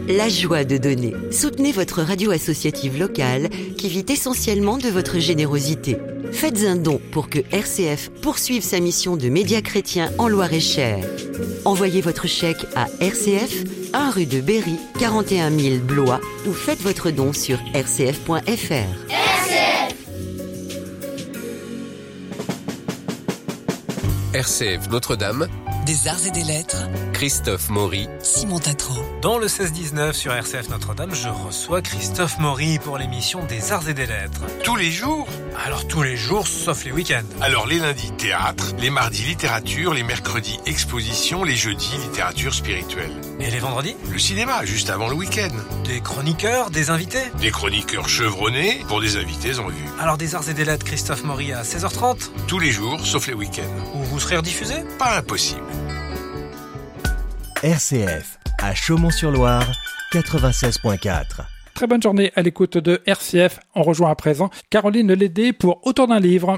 La joie de donner. Soutenez votre radio associative locale qui vit essentiellement de votre générosité. Faites un don pour que RCF poursuive sa mission de média chrétien en Loir-et-Cher. Envoyez votre chèque à RCF, 1 rue de Berry, 41 000 Blois, ou faites votre don sur rcf.fr. RCF Notre-Dame, des arts et des lettres, Christophe Maury, Simon Tatro. Dans le 16-19 sur RCF Notre-Dame, je reçois Christophe Maury pour l'émission des arts et des lettres. Tous les jours? Alors tous les jours, sauf les week-ends. Alors les lundis, théâtre, les mardis, littérature, les mercredis, exposition, les jeudis, littérature spirituelle. Et les vendredis? Le cinéma, juste avant le week-end. Des chroniqueurs, des invités? Des chroniqueurs chevronnés pour des invités en vue. Alors des arts et des lettres, Christophe Maury à 16h30? Tous les jours, sauf les week-ends. Où vous serez rediffusé? Pas impossible. RCF, à Chaumont-sur-Loire, 96.4. Très bonne journée à l'écoute de RCF. On rejoint à présent Caroline Lédé pour Autour d'un livre.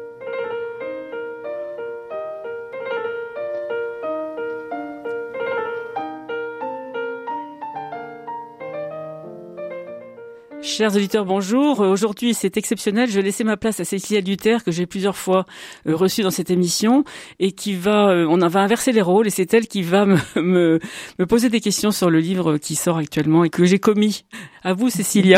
Chers auditeurs, bonjour. Aujourd'hui, c'est exceptionnel. Je vais laisser ma place à Cécilia Duter, que j'ai plusieurs fois reçue dans cette émission, et qui on va inverser les rôles, et c'est elle qui va me poser des questions sur le livre qui sort actuellement et que j'ai commis. À vous, Cécilia.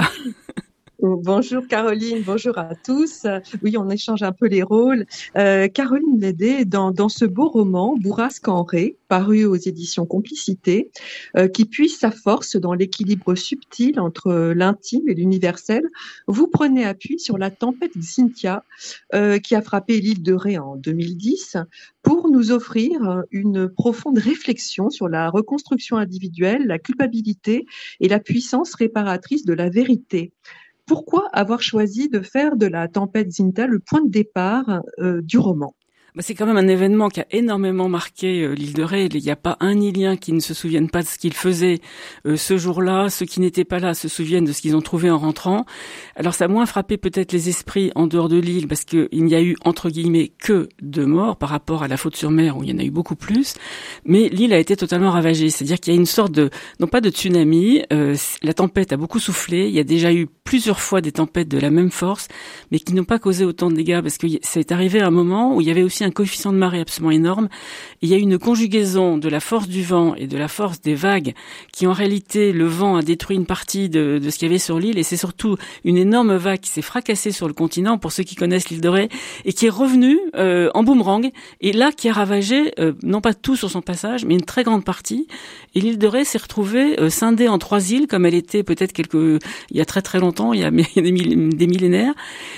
Bonjour Caroline, bonjour à tous. Oui, on échange un peu les rôles. Caroline Lédé, dans ce beau roman, Bourrasque en Ré, paru aux éditions Complicité, qui puise sa force dans l'équilibre subtil entre l'intime et l'universel, vous prenez appui sur la tempête Xynthia, qui a frappé l'île de Ré en 2010, pour nous offrir une profonde réflexion sur la reconstruction individuelle, la culpabilité et la puissance réparatrice de la vérité. Pourquoi avoir choisi de faire de la tempête Xynthia le point de départ du roman ? C'est quand même un événement qui a énormément marqué l'île de Ré. Il n'y a pas un Ilien qui ne se souvienne pas de ce qu'il faisait ce jour-là. Ceux qui n'étaient pas là se souviennent de ce qu'ils ont trouvé en rentrant. Alors ça a moins frappé peut-être les esprits en dehors de l'île parce qu'il n'y a eu entre guillemets que 2 morts par rapport à la Faute-sur-Mer où il y en a eu beaucoup plus. Mais l'île a été totalement ravagée. C'est-à-dire qu'il y a une sorte de, non pas de tsunami, la tempête a beaucoup soufflé. Il y a déjà eu plusieurs fois des tempêtes de la même force, mais qui n'ont pas causé autant de dégâts parce que c'est arrivé à un moment où il y avait aussi un coefficient de marée absolument énorme. Et il y a eu une conjugaison de la force du vent et de la force des vagues qui, en réalité, le vent a détruit une partie de ce qu'il y avait sur l'île et c'est surtout une énorme vague qui s'est fracassée sur le continent, pour ceux qui connaissent l'île de Ré, et qui est revenue en boomerang et là qui a ravagé, non pas tout sur son passage, mais une très grande partie. Et l'île de Ré s'est retrouvée scindée en 3 îles comme elle était peut-être il y a très très longtemps, il y a des millénaires.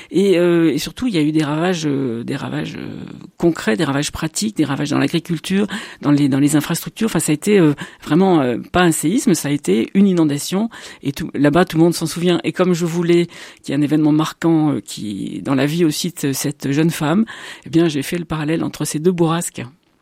Et surtout, il y a eu des ravages concrets, des ravages pratiques, des ravages dans l'agriculture, dans les infrastructures. Enfin, ça a été vraiment pas un séisme, ça a été une inondation. Et là-bas, tout le monde s'en souvient. Et comme je voulais qu'il y ait un événement marquant qui dans la vie aussi de cette jeune femme, eh bien, j'ai fait le parallèle entre ces 2 bourrasques.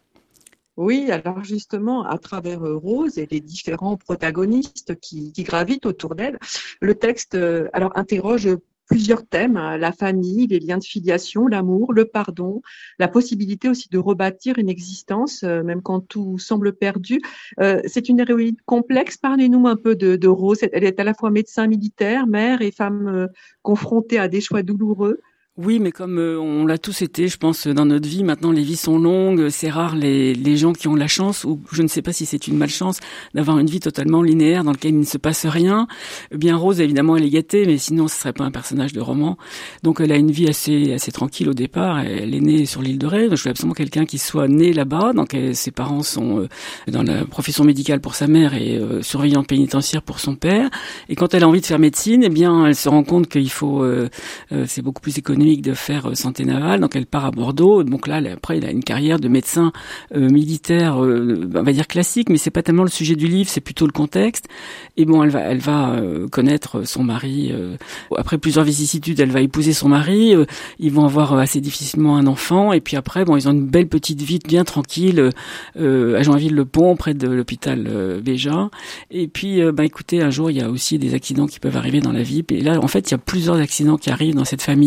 Oui, alors justement, à travers Rose et les différents protagonistes qui gravitent autour d'elle, le texte interroge plusieurs thèmes, la famille, les liens de filiation, l'amour, le pardon, la possibilité aussi de rebâtir une existence, même quand tout semble perdu. C'est une héroïne complexe. Parlez-nous un peu de Rose. Elle est à la fois médecin militaire, mère et femme confrontée à des choix douloureux. Oui, mais comme on l'a tous été, je pense, dans notre vie, maintenant les vies sont longues, c'est rare les gens qui ont la chance, ou je ne sais pas si c'est une malchance, d'avoir une vie totalement linéaire dans laquelle il ne se passe rien. Eh bien, Rose, évidemment, elle est gâtée, mais sinon ce serait pas un personnage de roman. Donc elle a une vie assez tranquille au départ, elle est née sur l'île de Ré, donc je veux absolument quelqu'un qui soit né là-bas, donc ses parents sont dans la profession médicale pour sa mère et surveillante pénitentiaire pour son père, et quand elle a envie de faire médecine, eh bien, elle se rend compte qu'il faut, c'est beaucoup plus économique de faire santé navale, donc elle part à Bordeaux. Donc là, après, elle a une carrière de médecin militaire, on va dire classique, mais c'est pas tellement le sujet du livre, c'est plutôt le contexte. Et bon, elle va connaître son mari. Après plusieurs vicissitudes, elle va épouser son mari. Ils vont avoir assez difficilement un enfant, et puis après, bon, ils ont une belle petite vie bien tranquille à Joinville-le-Pont, près de l'hôpital Béja. Et puis, écoutez, un jour, il y a aussi des accidents qui peuvent arriver dans la vie. Et là, en fait, il y a plusieurs accidents qui arrivent dans cette famille.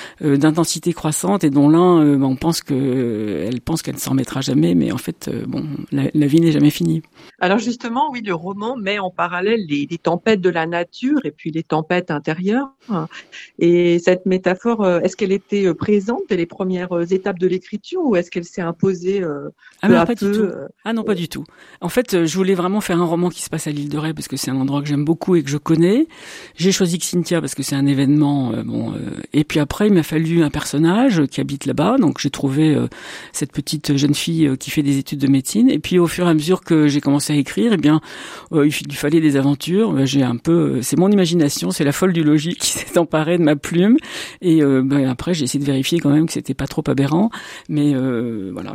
d'intensité croissante et dont l'un, on pense qu'elle ne s'en remettra jamais, mais en fait, la vie n'est jamais finie. Alors justement, oui, le roman met en parallèle les tempêtes de la nature et puis les tempêtes intérieures. Et cette métaphore, est-ce qu'elle était présente dès les premières étapes de l'écriture ou est-ce qu'elle s'est imposée peu à peu? Ah non, pas du tout. En fait, je voulais vraiment faire un roman qui se passe à l'île de Ré parce que c'est un endroit que j'aime beaucoup et que je connais. J'ai choisi Xynthia parce que c'est un événement. Et puis après, il m'a fallu un personnage qui habite là-bas. Donc j'ai trouvé cette petite jeune fille qui fait des études de médecine. Et puis au fur et à mesure que j'ai commencé à écrire, il fallait des aventures. C'est mon imagination, c'est la folle du logis qui s'est emparée de ma plume. Et après, j'ai essayé de vérifier quand même que c'était pas trop aberrant. Mais voilà,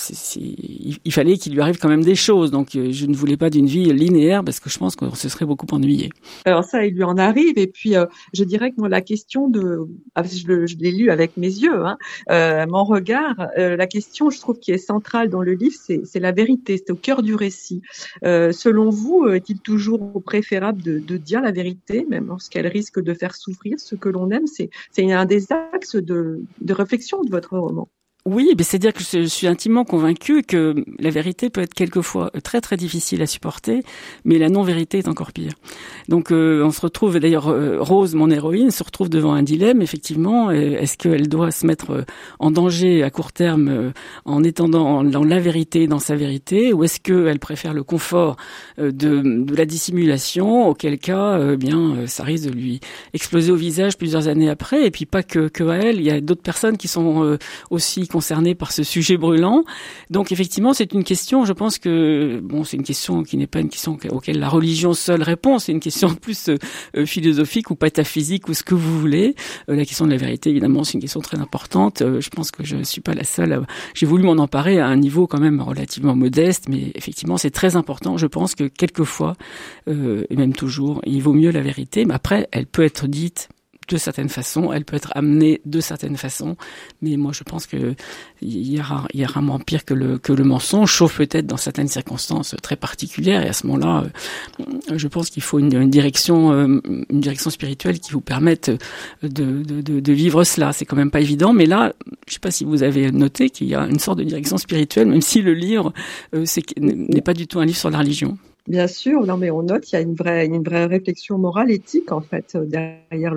il fallait qu'il lui arrive quand même des choses. Donc je ne voulais pas d'une vie linéaire parce que je pense qu'on se serait beaucoup ennuyé. Alors ça, il lui en arrive. Et puis je dirais que moi, la question je l'ai lu avec mes yeux, mon regard, la question, je trouve, qui est centrale dans le livre, c'est la vérité. C'est au cœur du récit. Selon vous, est-il toujours préférable de dire la vérité, même lorsqu'elle risque de faire souffrir ce que l'on aime? C'est un des axes de réflexion de votre roman. Oui, mais c'est-à-dire que je suis intimement convaincue que la vérité peut être quelquefois très très difficile à supporter, mais la non-vérité est encore pire. Donc on se retrouve, d'ailleurs Rose, mon héroïne, se retrouve devant un dilemme, effectivement. Est-ce qu'elle doit se mettre en danger à court terme en étant dans la vérité, dans sa vérité, ou est-ce qu'elle préfère le confort de la dissimulation, auquel cas ça risque de lui exploser au visage plusieurs années après, et puis pas que à elle, il y a d'autres personnes qui sont aussi concernés par ce sujet brûlant. Donc effectivement, c'est une question, je pense que c'est une question qui n'est pas une question auquel la religion seule répond, c'est une question plus philosophique ou pataphysique ou ce que vous voulez. La question de la vérité, évidemment, c'est une question très importante. Je pense que je ne suis pas la seule. J'ai voulu m'en emparer à un niveau quand même relativement modeste, mais effectivement, c'est très important. Je pense que quelquefois, et même toujours, il vaut mieux la vérité, mais après, elle peut être dite de certaines façons, elle peut être amenée de certaines façons, mais moi je pense que il y a rarement pire que le mensonge, sauf peut-être dans certaines circonstances très particulières, et à ce moment-là, je pense qu'il faut une direction spirituelle qui vous permette de vivre cela. C'est quand même pas évident, mais là, je sais pas si vous avez noté qu'il y a une sorte de direction spirituelle, même si le livre n'est pas du tout un livre sur la religion. Bien sûr, non, mais on note, il y a une vraie réflexion morale, éthique, en fait, derrière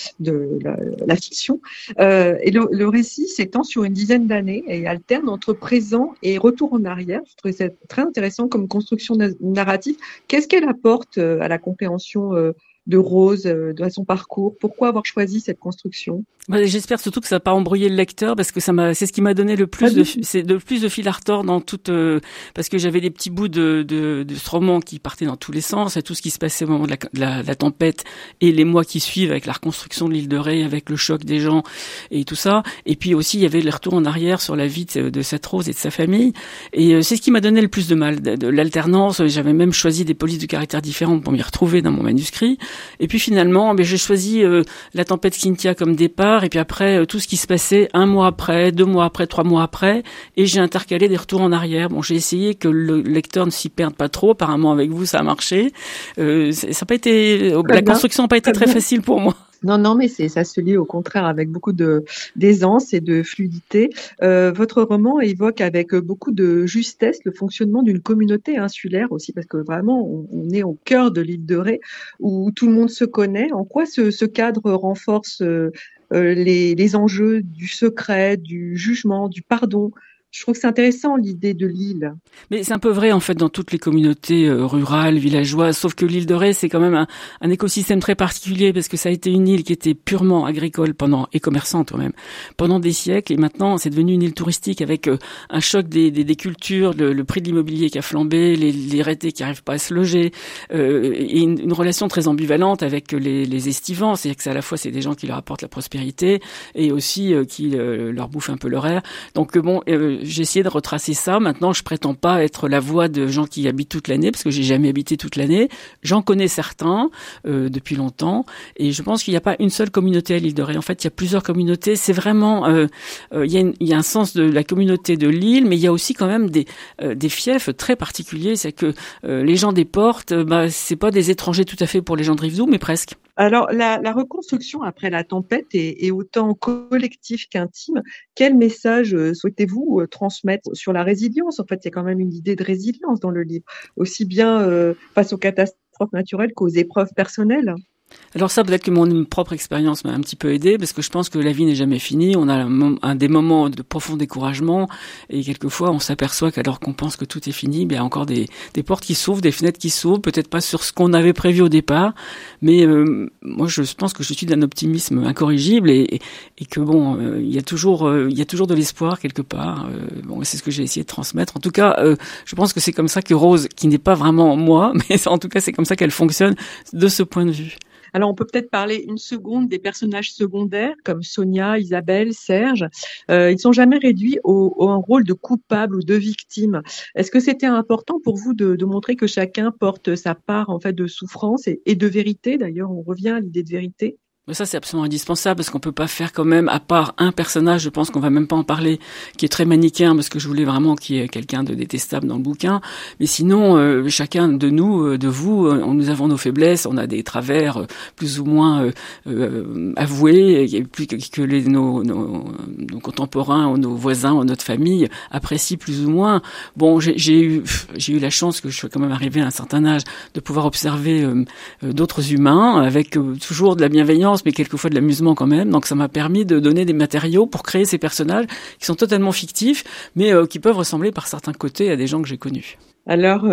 la fiction. Et le récit s'étend sur une dizaine d'années et alterne entre présent et retour en arrière. Je trouvais ça très intéressant comme construction narrative. Qu'est-ce qu'elle apporte à la compréhension de Rose, de son parcours? Pourquoi avoir choisi cette construction? J'espère surtout que ça n'a pas embrouillé le lecteur, parce que c'est ce qui m'a donné le plus de fil à retordre dans toute, parce que j'avais des petits bouts de ce roman qui partaient dans tous les sens, et tout ce qui se passait au moment de la tempête et les mois qui suivent avec la reconstruction de l'île de Ré, avec le choc des gens et tout ça. Et puis aussi, il y avait les retours en arrière sur la vie de cette Rose et de sa famille. Et c'est ce qui m'a donné le plus de mal, de l'alternance. J'avais même choisi des polices de caractère différentes pour m'y retrouver dans mon manuscrit. Et puis finalement, j'ai choisi la tempête Xynthia comme départ, et puis après tout ce qui se passait 1 mois après, 2 mois après, 3 mois après, et j'ai intercalé des retours en arrière. J'ai essayé que le lecteur ne s'y perde pas trop. Apparemment avec vous, ça a marché. Ça n'a pas été, la construction n'a pas été très facile pour moi. Non, mais ça se lit au contraire avec beaucoup d'aisance et de fluidité. Votre roman évoque avec beaucoup de justesse le fonctionnement d'une communauté insulaire aussi, parce que vraiment, on est au cœur de l'île de Ré, où tout le monde se connaît. En quoi ce cadre renforce les enjeux du secret, du jugement, du pardon? Je trouve que c'est intéressant, l'idée de l'île. Mais c'est un peu vrai, en fait, dans toutes les communautés rurales, villageoises, sauf que l'île de Ré, c'est quand même un écosystème très particulier, parce que ça a été une île qui était purement agricole et commerçante, quand même, pendant des siècles, et maintenant, c'est devenu une île touristique avec un choc des cultures, le prix de l'immobilier qui a flambé, les retraités qui n'arrivent pas à se loger, et une relation très ambivalente avec les estivants, c'est-à-dire que à la fois, c'est des gens qui leur apportent la prospérité, et aussi qui leur bouffent un peu leur air. Donc j'ai essayé de retracer ça. Maintenant, je prétends pas être la voix de gens qui habitent toute l'année, parce que j'ai jamais habité toute l'année. J'en connais certains depuis longtemps, et je pense qu'il n'y a pas une seule communauté à l'île de Ré. En fait, il y a plusieurs communautés. C'est vraiment, il y a un sens de la communauté de l'île, mais il y a aussi quand même des fiefs très particuliers. C'est que les gens des portes, c'est pas des étrangers tout à fait pour les gens de Rivedoux, mais presque. Alors, la reconstruction après la tempête est autant collective qu'intime. Quel message souhaitez-vous transmettre sur la résilience? En fait, il y a quand même une idée de résilience dans le livre, aussi bien face aux catastrophes naturelles qu'aux épreuves personnelles. Alors ça, peut-être que mon propre expérience m'a un petit peu aidé, parce que je pense que la vie n'est jamais finie. On a des moments de profond découragement, et quelquefois on s'aperçoit qu'alors qu'on pense que tout est fini, il y a encore des portes qui s'ouvrent, des fenêtres qui s'ouvrent, peut-être pas sur ce qu'on avait prévu au départ, mais moi je pense que je suis d'un optimisme incorrigible, et que bon, il y a toujours de l'espoir quelque part. C'est ce que j'ai essayé de transmettre. En tout cas, je pense que c'est comme ça que Rose, qui n'est pas vraiment moi, mais en tout cas c'est comme ça qu'elle fonctionne de ce point de vue. Alors, on peut peut-être parler une seconde des personnages secondaires comme Sonia, Isabelle, Serge. Ils sont jamais réduits au un rôle de coupable ou de victime. Est-ce que c'était important pour vous de montrer que chacun porte sa part en fait de souffrance et de vérité? D'ailleurs, on revient à l'idée de vérité. Mais ça, c'est absolument indispensable, parce qu'on peut pas faire quand même, à part un personnage, je pense qu'on va même pas en parler, qui est très manichéen, parce que je voulais vraiment qu'il y ait quelqu'un de détestable dans le bouquin. Mais sinon, chacun de nous, de vous, nous avons nos faiblesses, on a des travers plus ou moins avoués, et plus que nos contemporains, ou nos voisins, ou notre famille apprécient plus ou moins. Bon, j'ai eu la chance que je sois quand même arrivé à un certain âge de pouvoir observer d'autres humains avec toujours de la bienveillance, mais quelquefois de l'amusement quand même. Donc ça m'a permis de donner des matériaux pour créer ces personnages qui sont totalement fictifs, mais qui peuvent ressembler par certains côtés à des gens que j'ai connus. Alors,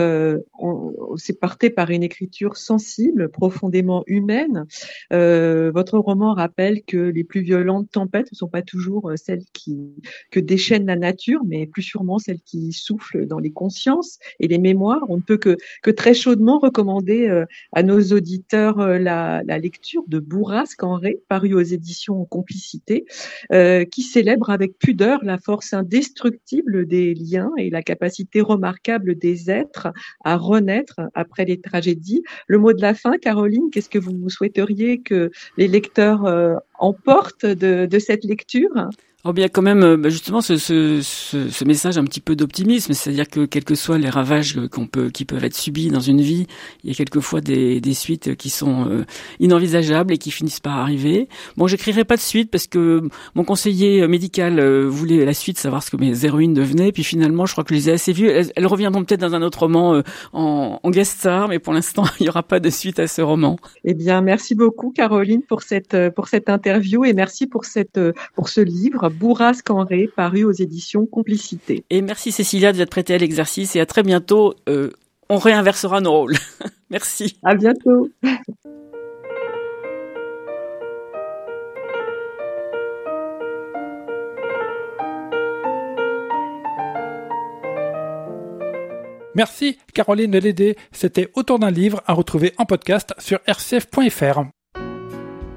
on s'est parté par une écriture sensible, profondément humaine. Votre roman rappelle que les plus violentes tempêtes ne sont pas toujours celles que déchaînent la nature, mais plus sûrement celles qui soufflent dans les consciences et les mémoires. On ne peut que très chaudement recommander à nos auditeurs la lecture de Bourrasque en Ré, paru aux éditions Complicité, qui célèbre avec pudeur la force indestructible des liens et la capacité remarquable des êtres à renaître après les tragédies. Le mot de la fin, Caroline, qu'est-ce que vous souhaiteriez que les lecteurs emportent de cette lecture? Oh bien, quand même, justement, ce message un petit peu d'optimisme, c'est-à-dire que quels que soient les ravages qui peuvent être subis dans une vie, il y a quelquefois des suites qui sont inenvisageables et qui finissent par arriver. Bon, j'écrirai pas de suite parce que mon conseiller médical voulait la suite, savoir ce que mes héroïnes devenaient, puis finalement, je crois que je les ai assez vues. Elles reviendront peut-être dans un autre roman en guest star, mais pour l'instant, il n'y aura pas de suite à ce roman. Eh bien, merci beaucoup, Caroline, pour cette interview, et merci pour ce livre, Bourrasque en Ré, paru aux éditions Complicité. Et merci Cécilia d'être prêtée à l'exercice, et à très bientôt. On réinversera nos rôles. Merci. À bientôt. Merci Caroline Lédé. C'était Autour d'un livre à retrouver en podcast sur rcf.fr.